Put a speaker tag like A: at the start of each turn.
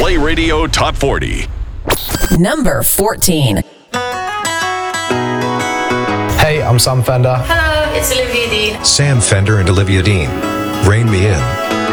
A: Play Radio Top 40.
B: Number 14.
C: Hey, I'm Sam Fender.
D: Hello, it's Olivia Dean.
E: Sam Fender and Olivia Dean. Rein Me In.